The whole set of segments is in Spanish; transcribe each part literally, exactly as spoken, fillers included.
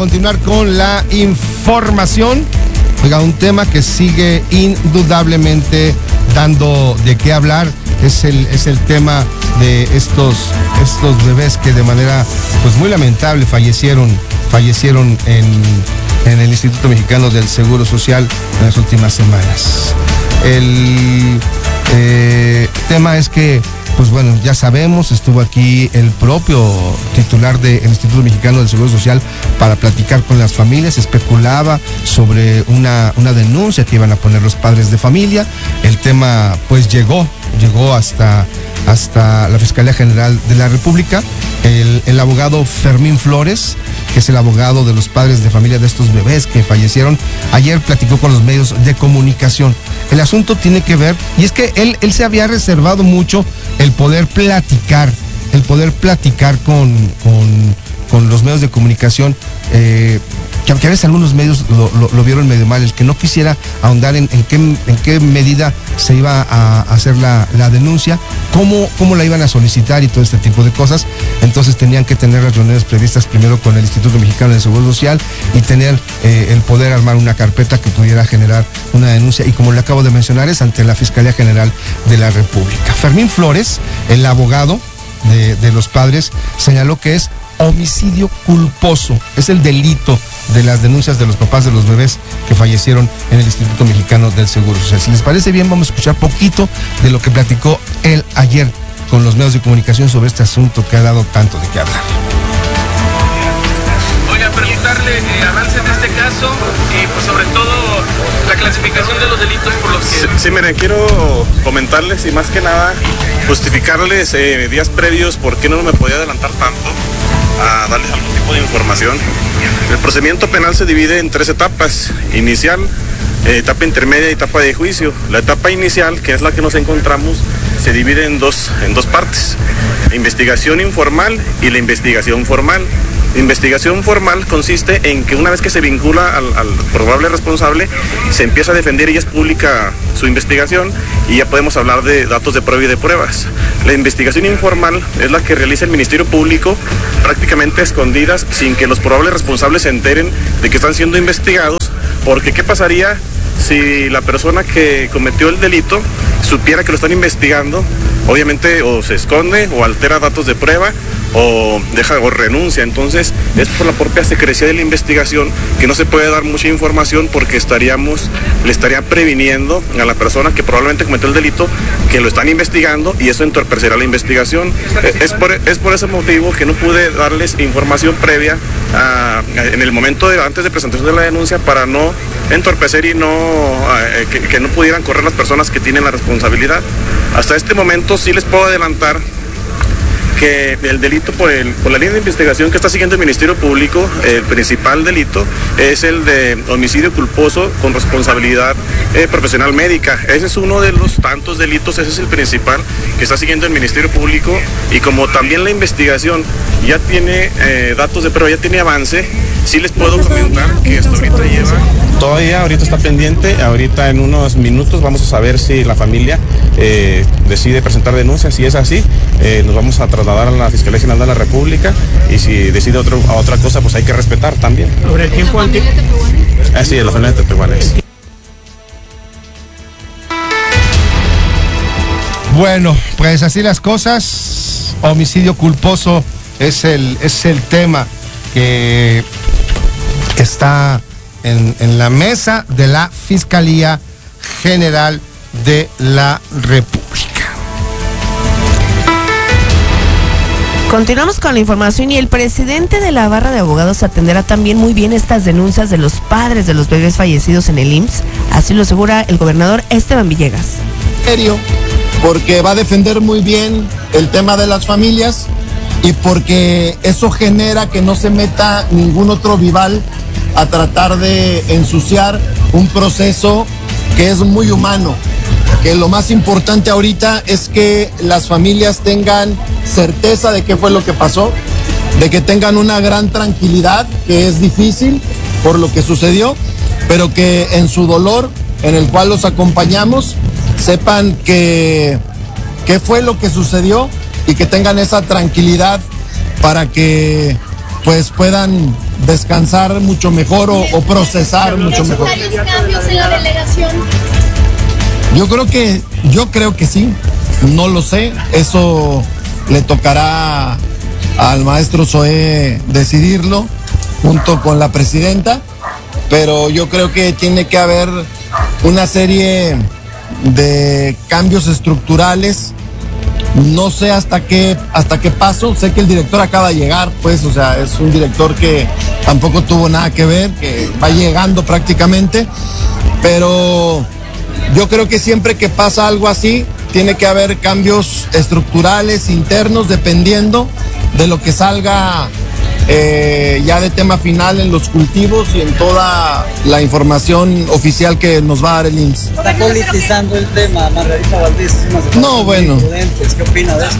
continuar con la información. Oiga, un tema que sigue indudablemente dando de qué hablar es el, es el tema de estos, estos bebés que de manera pues muy lamentable fallecieron, fallecieron en, en el Instituto Mexicano del Seguro Social en las últimas semanas. El eh, tema es que, pues bueno, ya sabemos, estuvo aquí el propio titular del Instituto Mexicano del Seguro Social para platicar con las familias, especulaba sobre una, una denuncia que iban a poner los padres de familia. El tema pues llegó, llegó hasta, hasta la Fiscalía General de la República. El, el abogado Fermín Flores, que es el abogado de los padres de familia de estos bebés que fallecieron, ayer platicó con los medios de comunicación. El asunto tiene que ver, y es que él, él se había reservado mucho el poder platicar, el poder platicar con, con, con los medios de comunicación, eh, que aunque a veces algunos medios lo, lo, lo vieron medio mal, el que no quisiera ahondar en, en, qué, en qué medida se iba a hacer la, la denuncia, cómo, cómo la iban a solicitar y todo este tipo de cosas. Entonces tenían que tener las reuniones previstas primero con el Instituto Mexicano del Seguro Social y tener eh, el poder armar una carpeta que pudiera generar una denuncia, y como le acabo de mencionar, es ante la Fiscalía General de la República. Fermín Flores, el abogado de, de los padres, señaló que es homicidio culposo, es el delito de las denuncias de los papás de los bebés que fallecieron en el Instituto Mexicano del Seguro Social. Si les parece bien, vamos a escuchar poquito de lo que platicó él ayer con los medios de comunicación sobre este asunto que ha dado tanto de qué hablar. Oiga, preguntarle eh, avance en este caso y pues sobre todo la clasificación de los delitos por los que... Sí, sí, mire, quiero comentarles y más que nada justificarles eh, días previos por qué no me podía adelantar tanto a darles algún tipo de información. El procedimiento penal se divide en tres etapas: inicial, eh, etapa intermedia y etapa de juicio. La etapa inicial, que es la que nos encontramos, se divide en dos, en dos partes: la investigación informal y la investigación formal. La investigación formal consiste en que una vez que se vincula al, al probable responsable, se empieza a defender y es pública su investigación y ya podemos hablar de datos de prueba y de pruebas. La investigación informal es la que realiza el Ministerio Público prácticamente a escondidas, sin que los probables responsables se enteren de que están siendo investigados, porque ¿qué pasaría si la persona que cometió el delito supiera que lo están investigando? Obviamente o se esconde o altera datos de prueba o deja o renuncia. Entonces es por la propia secrecía de la investigación que no se puede dar mucha información, porque estaríamos le estaría previniendo a la persona que probablemente cometió el delito que lo están investigando, y eso entorpecerá la investigación. Es por, es por ese motivo que no pude darles información previa a, a, en el momento de, antes de presentación de la denuncia, para no entorpecer y no a, que, que no pudieran correr las personas que tienen la responsabilidad. Hasta este momento sí les puedo adelantar que el delito por, el, por la línea de investigación que está siguiendo el Ministerio Público, el principal delito es el de homicidio culposo con responsabilidad eh, profesional médica. Ese es uno de los tantos delitos, ese es el principal que está siguiendo el Ministerio Público, y como también la investigación ya tiene eh, datos de prueba, ya tiene avance, sí les puedo comentar que esto ahorita lleva... Todavía ahorita está pendiente, ahorita en unos minutos vamos a saber si la familia eh, decide presentar denuncia. Si es así, eh, nos vamos a trasladar a la Fiscalía General de la República, y si decide otro, a otra cosa, pues hay que respetar también. ¿Sobre el tiempo antiguo? Ah, sí, la familia de Tepehuanes. Bueno, pues así las cosas. Homicidio culposo es el, es el tema que está en, en la mesa de la Fiscalía General de la República. Continuamos con la información, y el presidente de la barra de abogados atenderá también muy bien estas denuncias de los padres de los bebés fallecidos en el I M S S, así lo asegura el gobernador Esteban Villegas. Serio, porque va a defender muy bien el tema de las familias y porque eso genera que no se meta ningún otro rival a tratar de ensuciar un proceso que es muy humano, que lo más importante ahorita es que las familias tengan certeza de qué fue lo que pasó, de que tengan una gran tranquilidad, que es difícil por lo que sucedió, pero que en su dolor, en el cual los acompañamos, sepan que qué fue lo que sucedió y que tengan esa tranquilidad para que pues puedan descansar mucho mejor o, o procesar mucho mejor. ¿Varios cambios en la delegación? Yo creo que, yo creo que sí, no lo sé, eso le tocará al maestro Zoé decidirlo junto con la presidenta, pero yo creo que tiene que haber una serie de cambios estructurales. No sé hasta qué, hasta qué paso, sé que el director acaba de llegar, pues, o sea, es un director que tampoco tuvo nada que ver, que va llegando prácticamente, pero yo creo que siempre que pasa algo así, tiene que haber cambios estructurales, internos, dependiendo de lo que salga eh, ya de tema final en los cultivos y en toda la información oficial que nos va a dar el I M S S. Está politizando el tema, Margarita Valdés. No, bueno. ¿Qué opina de eso?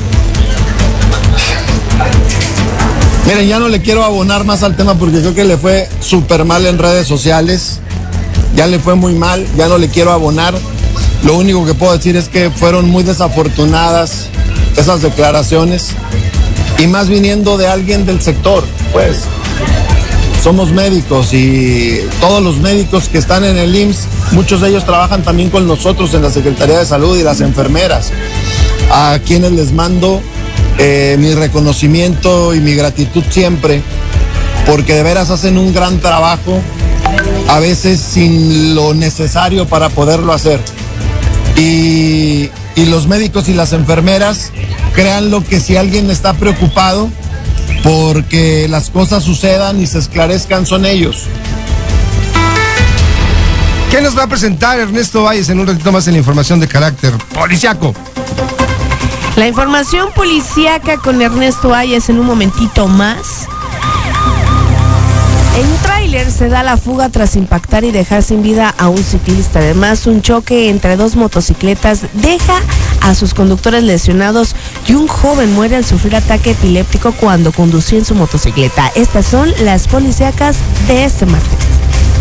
Miren, ya no le quiero abonar más al tema porque creo que le fue súper mal en redes sociales. Ya le fue muy mal, ya no le quiero abonar. Lo único que puedo decir es que fueron muy desafortunadas esas declaraciones. Y más viniendo de alguien del sector, pues. Somos médicos y todos los médicos que están en el I M S S, muchos de ellos trabajan también con nosotros en la Secretaría de Salud y las enfermeras, a quienes les mando eh, mi reconocimiento y mi gratitud siempre, porque de veras hacen un gran trabajo, a veces sin lo necesario para poderlo hacer. Y, y los médicos y las enfermeras, créanlo que si alguien está preocupado porque las cosas sucedan y se esclarezcan, son ellos. ¿Qué nos va a presentar Ernesto Valles en un ratito más en la información de carácter policiaco? La información policíaca con Ernesto Valles en un momentito más. En un tráiler se da la fuga tras impactar y dejar sin vida a un ciclista. Además, un choque entre dos motocicletas deja a sus conductores lesionados y un joven muere al sufrir ataque epiléptico cuando conducía en su motocicleta. Estas son las policíacas de este martes.